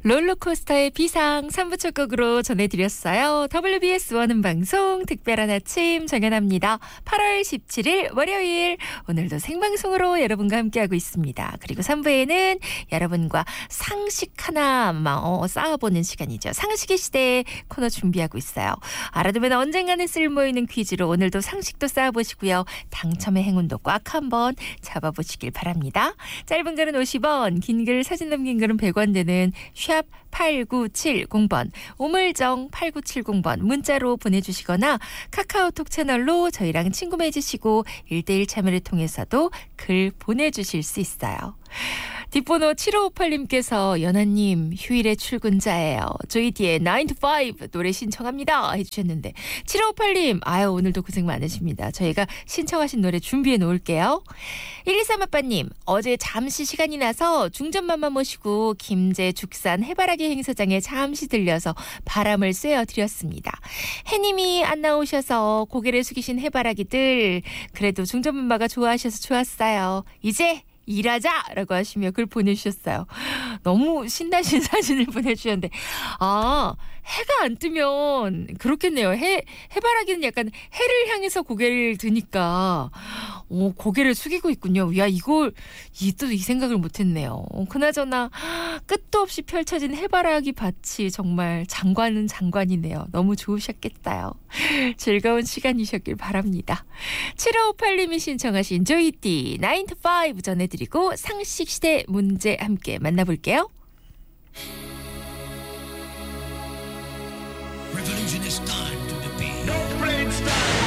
롤러코스터의 비상 3부 첫 곡으로 전해드렸어요. WBS 원음 방송 특별한 아침 정연합니다. 8월 17일 월요일 오늘도 생방송으로 여러분과 함께하고 있습니다. 그리고 3부에는 여러분과 상식 하나 쌓아보는 시간이죠. 상식의 시대 코너 준비하고 있어요. 알아두면 언젠가는 쓸모있는 퀴즈로 오늘도 상식도 쌓아보시고요. 당첨의 행운도 꽉 한번 잡아보시길 바랍니다. 짧은 글은 50원, 긴 글 사진 남긴 글은 100원 되는 샵 8970번, 우물정 8970번 문자로 보내주시거나 카카오톡 채널로 저희랑 친구 맺으시고 1대1 참여를 통해서도 글 보내주실 수 있어요. 뒷번호 7558님께서 연하님 휴일에 출근자예요. 조이디의 9 to 5 노래 신청합니다 해주셨는데 7558님 오늘도 고생 많으십니다. 저희가 신청하신 노래 준비해 놓을게요. 123아빠님 어제 잠시 시간이 나서 중전맘마 모시고 김제 죽산 해바라기 행사장에 잠시 들려서 바람을 쐬어드렸습니다. 해님이 안 나오셔서 고개를 숙이신 해바라기들 그래도 중전맘마가 좋아하셔서 좋았어요. 이제 일하자라고 하시며 글 보내주셨어요. 너무 신나신 사진을 보내주셨는데 해가 안 뜨면 그렇겠네요. 해바라기는 약간 해를 향해서 고개를 드니까 고개를 숙이고 있군요. 야 이걸 또 이 생각을 못했네요. 그나저나 끝도 없이 펼쳐진 해바라기 밭이 정말 장관은 장관이네요. 너무 좋으셨겠어요. 즐거운 시간이셨길 바랍니다. 7558님이 신청하신 조이띠 9 to 5 전해드리고 상식시대 문제 함께 만나볼게요. Revolution is time to the beat. No brain style.